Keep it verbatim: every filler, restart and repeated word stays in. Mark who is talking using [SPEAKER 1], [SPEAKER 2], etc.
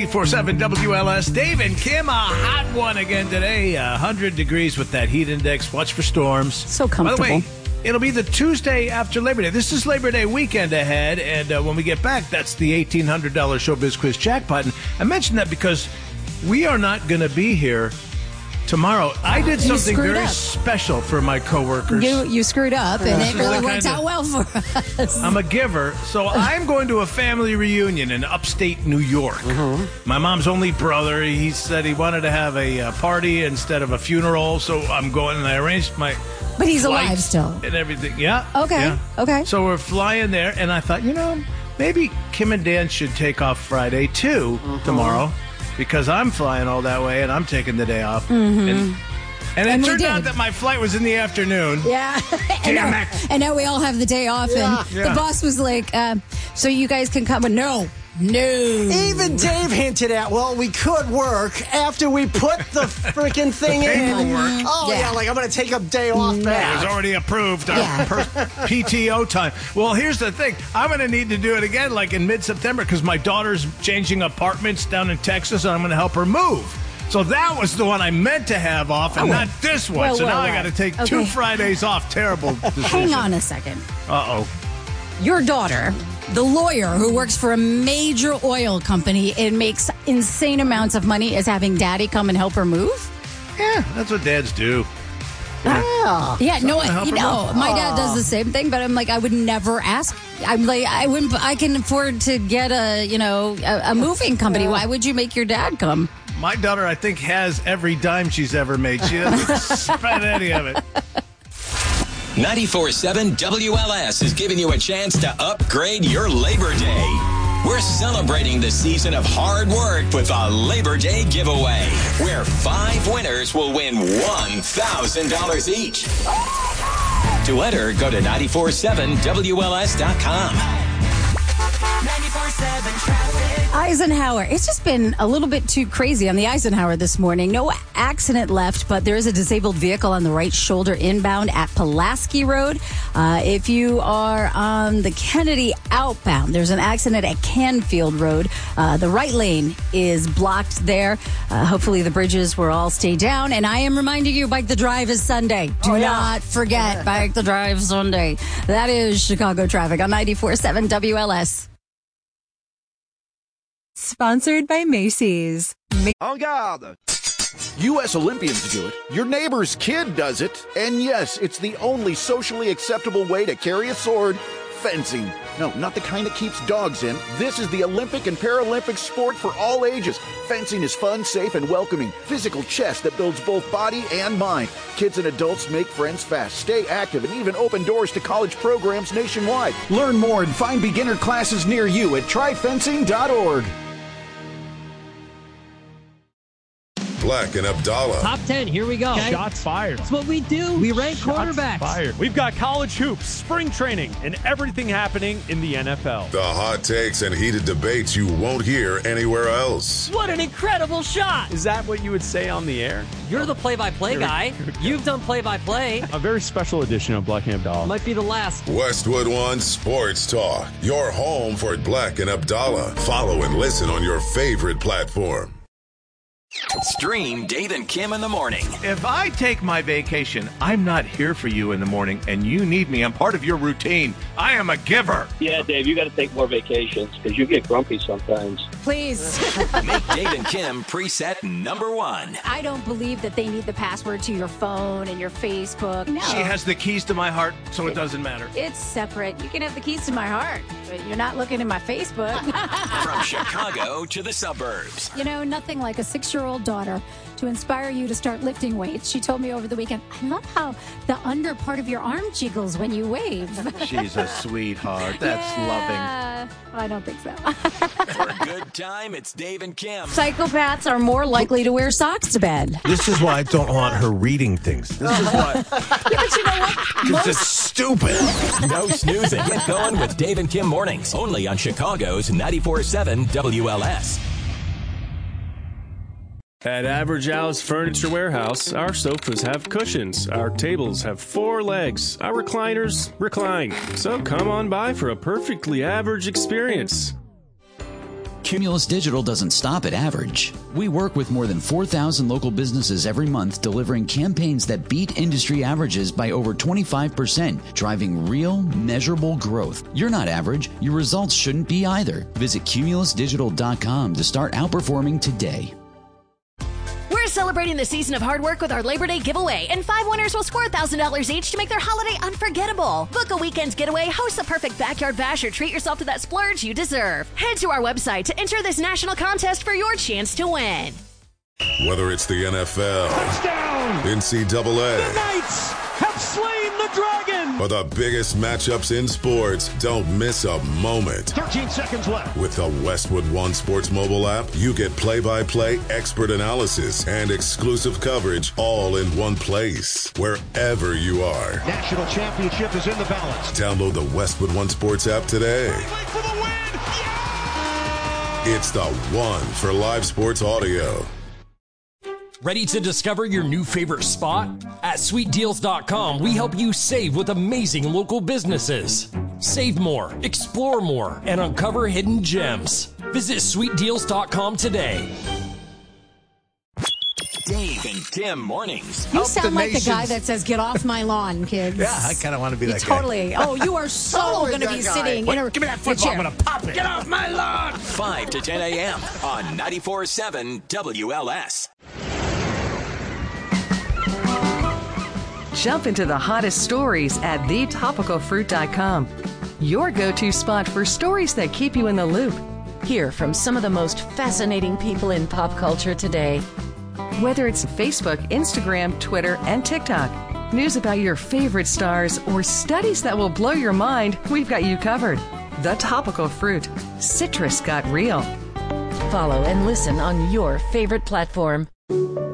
[SPEAKER 1] ninety-four point seven W L S. Dave and Kim, a hot one again today. one hundred degrees with that heat index. Watch for storms.
[SPEAKER 2] So comfortable.
[SPEAKER 1] By the way, it'll be the Tuesday after Labor Day. This is Labor Day weekend ahead, and uh, when we get back, that's the eighteen hundred dollars Showbiz Quiz jackpot. And I mentioned that because we are not going to be here tomorrow. I did something very
[SPEAKER 2] up.
[SPEAKER 1] special for my coworkers.
[SPEAKER 2] You you screwed up, and
[SPEAKER 1] This
[SPEAKER 2] it
[SPEAKER 1] is
[SPEAKER 2] really
[SPEAKER 1] the
[SPEAKER 2] worked
[SPEAKER 1] kind
[SPEAKER 2] out
[SPEAKER 1] of-
[SPEAKER 2] well for us.
[SPEAKER 1] I'm a giver, so I'm going to a family reunion in upstate New York.
[SPEAKER 2] Mm-hmm.
[SPEAKER 1] My mom's only brother, he said he wanted to have a uh, party instead of a funeral, so I'm going, and I arranged my
[SPEAKER 2] But he's alive
[SPEAKER 1] flights
[SPEAKER 2] still.
[SPEAKER 1] and everything. Yeah.
[SPEAKER 2] Okay,
[SPEAKER 1] yeah.
[SPEAKER 2] okay.
[SPEAKER 1] So we're flying there, and I thought, you know, maybe Kim and Dan should take off Friday, too,
[SPEAKER 2] Mm-hmm.
[SPEAKER 1] tomorrow, because I'm flying all that way, and I'm taking the day off.
[SPEAKER 2] Mm-hmm.
[SPEAKER 1] And, and it
[SPEAKER 2] And we
[SPEAKER 1] turned
[SPEAKER 2] did.
[SPEAKER 1] out that my flight was in the afternoon.
[SPEAKER 2] Yeah. and,
[SPEAKER 1] Damn
[SPEAKER 2] now,
[SPEAKER 1] it.
[SPEAKER 2] and now we all have the day off, and
[SPEAKER 1] Yeah.
[SPEAKER 2] the boss was like, uh, so you guys can come. But no, no.
[SPEAKER 3] Even Dave hinted at, well, we could work after we put the freaking thing in.
[SPEAKER 1] paperwork.
[SPEAKER 3] Oh, yeah.
[SPEAKER 2] Yeah.
[SPEAKER 3] like I'm going to take a day off
[SPEAKER 1] It was
[SPEAKER 3] back.
[SPEAKER 1] already approved. Our
[SPEAKER 2] Yeah.
[SPEAKER 1] per- P T O time. Well, here's the thing. I'm going to need to do it again, like in mid-September, because my daughter's changing apartments down in Texas, and I'm going to help her move. So that was the one I meant to have off, and
[SPEAKER 2] Oh, well.
[SPEAKER 1] not this one.
[SPEAKER 2] Well,
[SPEAKER 1] so now
[SPEAKER 2] well,
[SPEAKER 1] I got to take
[SPEAKER 2] okay.
[SPEAKER 1] two Fridays off. Terrible decision.
[SPEAKER 2] Hang on a second.
[SPEAKER 1] Uh-oh.
[SPEAKER 2] Your daughter, the lawyer who works for a major oil company and makes insane amounts of money, is having daddy come and help her move?
[SPEAKER 1] Yeah, that's what dads do.
[SPEAKER 3] Yeah.
[SPEAKER 2] Yeah, no,
[SPEAKER 1] to help
[SPEAKER 2] you
[SPEAKER 1] her
[SPEAKER 2] know,
[SPEAKER 1] move.
[SPEAKER 2] my dad does the same thing, but I'm like, I would never ask. I'm like, I wouldn't. I can afford to get a, you know, a, a moving company. Why would you make your dad come?
[SPEAKER 1] My daughter, I think, has every dime she's ever made. She doesn't spend any of it.
[SPEAKER 4] ninety-four point seven W L S is giving you a chance to upgrade your Labor Day. We're celebrating the season of hard work with a Labor Day giveaway, where five winners will win one thousand dollars each. To enter, go to nine four seven W L S dot com.
[SPEAKER 5] ninety-four point seven traffic.
[SPEAKER 2] Eisenhower. It's just been a little bit too crazy on the Eisenhower this morning. No accident left, but there is a disabled vehicle on the right shoulder inbound at Pulaski Road. Uh, if you are on the Kennedy outbound, there's an accident at Canfield Road. Uh, the right lane is blocked there. Uh, hopefully the bridges will all stay down. And I am reminding you, Bike the Drive is Sunday. Do
[SPEAKER 3] Oh, yeah.
[SPEAKER 2] not forget Bike the Drive Sunday. That is Chicago traffic on ninety-four point seven W L S.
[SPEAKER 6] Sponsored by Macy's.
[SPEAKER 7] En garde! U S Olympians do it. Your neighbor's kid does it. And yes, it's the only socially acceptable way to carry a sword. Fencing. No, not the kind that keeps dogs in. This is the Olympic and Paralympic sport for all ages. Fencing is fun, safe, and welcoming. Physical chess that builds both body and mind. Kids and adults make friends fast, stay active, and even open doors to college programs nationwide. Learn more and find beginner classes near you at try fencing dot org.
[SPEAKER 8] Black and Abdallah.
[SPEAKER 9] Top ten, here we go.
[SPEAKER 10] Shots fired.
[SPEAKER 9] That's what we do. We rank
[SPEAKER 10] Shots
[SPEAKER 9] quarterbacks.
[SPEAKER 10] fired. We've got college hoops, spring training, and everything happening in the N F L.
[SPEAKER 8] The hot takes and heated debates you won't hear anywhere else.
[SPEAKER 9] What an incredible shot.
[SPEAKER 10] Is that what you would say on the air?
[SPEAKER 9] You're the play-by-play guy. You've done play-by-play.
[SPEAKER 10] A very special edition of Black and Abdallah.
[SPEAKER 9] Might be the last.
[SPEAKER 8] Westwood One Sports Talk. Your home for Black and Abdallah. Follow and listen on your favorite platform.
[SPEAKER 4] Stream Dave and Kim in the morning.
[SPEAKER 1] If I take my vacation, I'm not here for you in the morning, and you need me. I'm part of your routine. I am a giver.
[SPEAKER 11] Yeah, Dave, you got to take more vacations because you get grumpy sometimes.
[SPEAKER 2] Please.
[SPEAKER 4] Make Dave and Kim preset number one.
[SPEAKER 2] I don't believe that they need the password to your phone and your Facebook. No.
[SPEAKER 1] She has the keys to my heart, so it doesn't matter.
[SPEAKER 2] It's separate. You can have the keys to my heart, but you're not looking at my Facebook.
[SPEAKER 4] From Chicago to the suburbs.
[SPEAKER 2] You know, nothing like a six-year-old daughter to inspire you to start lifting weights. She told me over the weekend, I love how the under part of your arm jiggles when you wave.
[SPEAKER 1] She's a sweetheart. That's
[SPEAKER 2] yeah. I don't think so.
[SPEAKER 4] For a good time, it's Dave and Kim.
[SPEAKER 2] Psychopaths are more likely to wear socks to bed.
[SPEAKER 12] loving. This is why I don't want her reading things. This is why.
[SPEAKER 2] Yeah, but you know what?
[SPEAKER 12] This is stupid.
[SPEAKER 4] No snoozing. Get going with Dave and Kim mornings. Only on Chicago's ninety-four point seven W L S.
[SPEAKER 10] At Average Al's Furniture Warehouse, our sofas have cushions, our tables have four legs, our recliners recline. So come on by for a perfectly average experience.
[SPEAKER 13] Cumulus Digital doesn't stop at average. We work with more than four thousand local businesses every month, delivering campaigns that beat industry averages by over twenty-five percent, driving real, measurable growth. You're not average. Your results shouldn't be either. Visit cumulus digital dot com to start outperforming today.
[SPEAKER 14] We're celebrating the season of hard work with our Labor Day giveaway, and five winners will score one thousand dollars each to make their holiday unforgettable. Book a weekend's getaway, host the perfect backyard bash, or treat yourself to that splurge you deserve. Head to our website to enter this national contest for your chance to win.
[SPEAKER 8] Whether it's the N F L, touchdown, N C double A,
[SPEAKER 15] the Knights have slain the dragon,
[SPEAKER 8] or the biggest matchups in sports, don't miss a moment.
[SPEAKER 15] thirteen seconds left.
[SPEAKER 8] With the Westwood One Sports mobile app, you get play-by-play expert analysis and exclusive coverage all in one place, wherever you are.
[SPEAKER 15] National championship is in the balance.
[SPEAKER 8] Download the Westwood One Sports app today.
[SPEAKER 15] For the win. Yeah!
[SPEAKER 8] It's the one for live sports audio.
[SPEAKER 16] Ready to discover your new favorite spot? At sweet deals dot com, we help you save with amazing local businesses. Save more, explore more, and uncover hidden gems. Visit sweet deals dot com today.
[SPEAKER 4] Dave and Tim mornings.
[SPEAKER 2] You sound like the guy that says, "Get off my lawn, kids."
[SPEAKER 12] Yeah, I kind of want to be
[SPEAKER 2] You
[SPEAKER 12] that
[SPEAKER 2] totally.
[SPEAKER 12] guy.
[SPEAKER 2] Oh, you are so
[SPEAKER 12] Totally
[SPEAKER 2] going to
[SPEAKER 12] that
[SPEAKER 2] be
[SPEAKER 12] guy.
[SPEAKER 2] sitting
[SPEAKER 12] Wait,
[SPEAKER 2] in a
[SPEAKER 12] give me that football. I'm going to pop it.
[SPEAKER 4] Get off my lawn! five to ten a.m. on ninety-four point seven W L S.
[SPEAKER 17] Jump into the hottest stories at the topical fruit dot com. Your go-to spot for stories that keep you in the loop.
[SPEAKER 18] Hear from some of the most fascinating people in pop culture today.
[SPEAKER 17] Whether it's Facebook, Instagram, Twitter, and TikTok, news about your favorite stars, or studies that will blow your mind, we've got you covered. The Topical Fruit. Citrus got real.
[SPEAKER 18] Follow and listen on your favorite platform.